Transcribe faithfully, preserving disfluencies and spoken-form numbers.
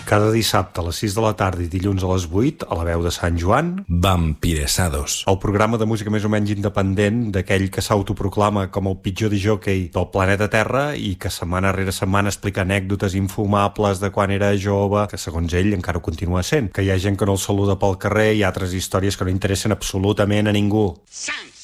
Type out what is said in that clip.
Cada dissabte a les sis de la tarda i dilluns a les vuit, a la veu de Sant Joan, Vampiresados. El programa de música més o menys independent d'aquell que s'autoproclama com el pitjor disjockey del planeta Terra i que setmana rere setmana explica anècdotes infumables de quan era jove, que segons ell encara ho continua sent, que hi ha gent que no el saluda pel carrer i altres històries que no interessen absolutament a ningú. Sans!